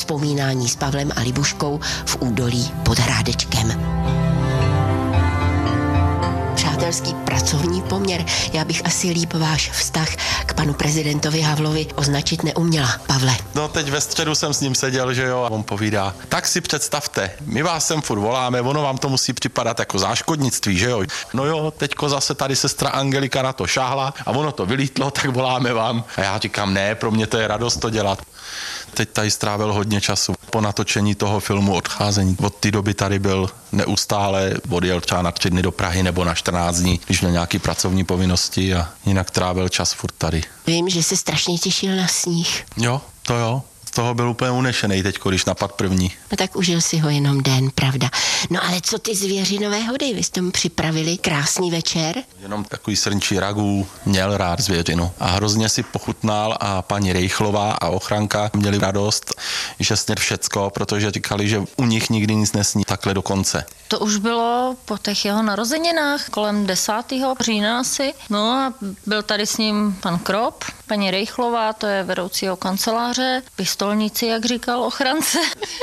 vzpomínání s Pavlem a Libuškou v údolí pod Hrádečkem. Přátelský pracovní poměr. Já bych asi líp váš vztah k panu prezidentovi Havlovi označit neuměla. Pavle. No teď ve středu jsem s ním seděl, že jo, a on povídá, tak si představte, my vás sem furt voláme, ono vám to musí připadat jako záškodnictví, že jo. No jo, teďko zase tady sestra Angelika na to šáhla a ono to vylítlo, tak voláme vám. A já říkám, ne, pro mě to je radost to dělat. Teď tady strávil hodně času po natočení toho filmu Odcházení. Od té doby tady byl neustále, odjel třeba na 3 dny do Prahy nebo na 14 dní, když měl nějaké pracovní povinnosti a jinak trávil čas furt tady. Vím, že se strašně těšil na sníh. Jo, to jo. Z toho byl úplně unešený teď, když napad první. No tak užil si ho jenom den, pravda. No ale co ty zvěřinové hody? Vy jste mu připravili krásný večer? Jenom takový srnčí ragu, měl rád zvěřinu. A hrozně si pochutnal a paní Rejchlová a ochranka měli radost, že sněd všecko, protože říkali, že u nich nikdy nic nesní takhle do konce. To už bylo po těch jeho narozeninách, kolem 10. října asi. No a byl tady s ním pan Krop, paní Rejchlová, to je vedoucího kanceláře, pistolníci, jak říkal ochránce.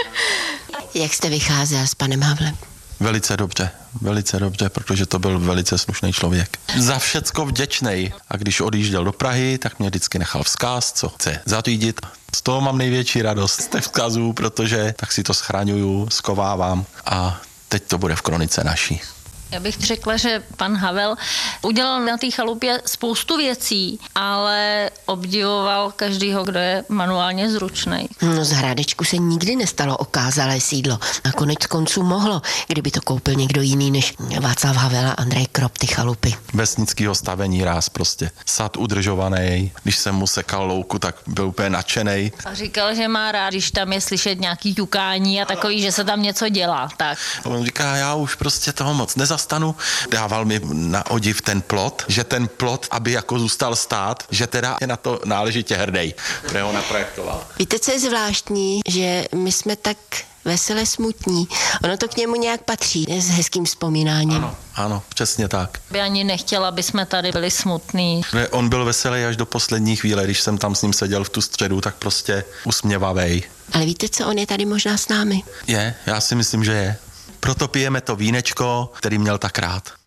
Jak jste vycházel s panem Havlem? Velice dobře, protože to byl velice slušný člověk. Za všecko vděčnej. A když odjížděl do Prahy, tak mě vždycky nechal vzkaz, co chce zařídit. Z toho mám největší radost z těch vzkazů, protože tak si to schraňuju, skovávám a teď to bude v kronice naší. Já bych řekla, že pan Havel udělal na té chalupě spoustu věcí, ale obdivoval každýho, kdo je manuálně zručnej. No z Hrádečku se nikdy nestalo okázalé sídlo. Nakonec konců mohlo, kdyby to koupil někdo jiný než Václav Havel a Andrej Krop, ty chalupy. Vesnickýho stavení ráz prostě. Sad udržovaný. Když jsem mu sekal louku, tak byl úplně nadšenej. A říkal, že má rád, když tam je slyšet nějaký ťukání a takový, že se tam něco dělá. Tak. A on říká, já už prostě toho moc nezastanu. Dával mi na odiv ten plot, že ten plot, aby jako zůstal stát, že teda je na to náležitě hrdý, protože ho naprojektoval. Víte, co je zvláštní, že my jsme tak veselé smutní. Ono to k němu nějak patří s hezkým vzpomínáním. Ano, přesně tak. By ani nechtěla, aby jsme tady byli smutný. On byl veselý až do poslední chvíle, když jsem tam s ním seděl v tu středu, tak prostě usměvavej. Ale víte co, on je tady možná s námi. Je, já si myslím, že je. Proto pijeme to vínečko, který měl tak rád.